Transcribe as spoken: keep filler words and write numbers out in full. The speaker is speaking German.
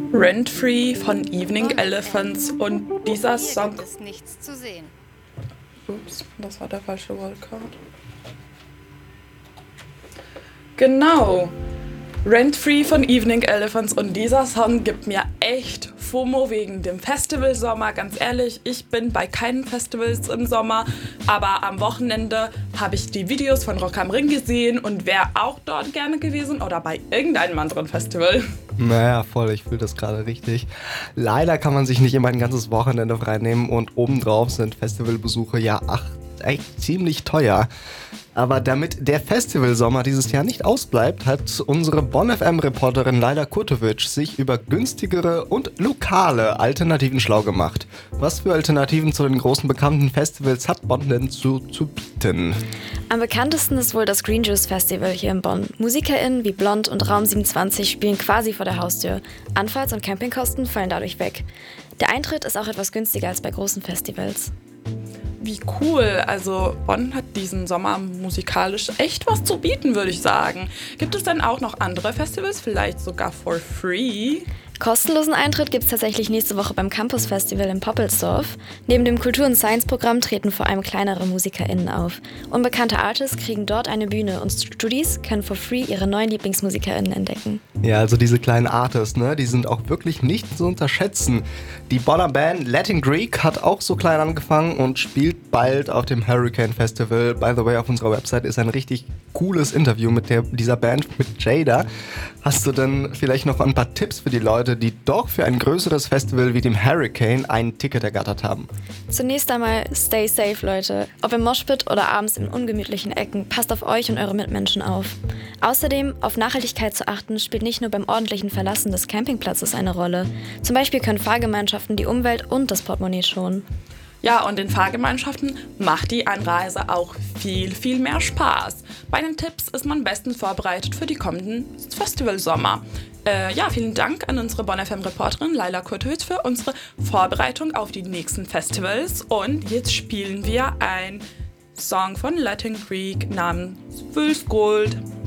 Rent Free von Evening Elephants und dieser Song... Hier gibt es nichts zu sehen. Ups, das war der falsche Wildcard. Genau. Rent Free von Evening Elephants und dieser Song gibt mir echt FOMO wegen dem Festivalsommer. Ganz ehrlich, ich bin bei keinen Festivals im Sommer, aber am Wochenende habe ich die Videos von Rock am Ring gesehen und wäre auch dort gerne gewesen oder bei irgendeinem anderen Festival. Naja, voll, ich fühle das gerade richtig. Leider kann man sich nicht immer ein ganzes Wochenende freinehmen und obendrauf sind Festivalbesuche ja ach, echt ziemlich teuer. Aber damit der Festivalsommer dieses Jahr nicht ausbleibt, hat unsere Bonn F M-Reporterin Laila Kurtovic sich über günstigere und lokale Alternativen schlau gemacht. Was für Alternativen zu den großen bekannten Festivals hat Bonn denn zu, zu bieten? Am bekanntesten ist wohl das Green Juice Festival hier in Bonn. MusikerInnen wie Blond und Raum siebenundzwanzig spielen quasi vor der Haustür. Anfahrts- und Campingkosten fallen dadurch weg. Der Eintritt ist auch etwas günstiger als bei großen Festivals. Wie cool. Also Bonn hat diesen Sommer musikalisch echt was zu bieten, würde ich sagen. Gibt es denn auch noch andere Festivals, vielleicht sogar for free? Kostenlosen Eintritt gibt es tatsächlich nächste Woche beim Campus Festival in Poppelsdorf. Neben dem Kultur- und Science-Programm treten vor allem kleinere MusikerInnen auf. Unbekannte Artists kriegen dort eine Bühne und Studis können for free ihre neuen LieblingsmusikerInnen entdecken. Ja, also diese kleinen Artists, ne, die sind auch wirklich nicht zu unterschätzen. Die Bonner Band Latin Greek hat auch so klein angefangen und spielt bald auf dem Hurricane Festival. By the way, auf unserer Website ist ein richtig cooles Interview mit der, dieser Band, mit Jada. Hast du denn vielleicht noch ein paar Tipps für die Leute, die doch für ein größeres Festival wie dem Hurricane ein Ticket ergattert haben? Zunächst einmal stay safe, Leute. Ob im Moshpit oder abends in ungemütlichen Ecken, passt auf euch und eure Mitmenschen auf. Außerdem, auf Nachhaltigkeit zu achten, spielt nicht nur beim ordentlichen Verlassen des Campingplatzes eine Rolle. Zum Beispiel können Fahrgemeinschaften die Umwelt und das Portemonnaie schonen. Ja, und in Fahrgemeinschaften macht die Anreise auch viel, viel mehr Spaß. Bei den Tipps ist man bestens vorbereitet für die kommenden Festivalsommer. Äh, ja, vielen Dank an unsere Bonn F M-Reporterin Laila Kurtovic für unsere Vorbereitung auf die nächsten Festivals. Und jetzt spielen wir einen Song von Latin Greek namens Fool's Gold.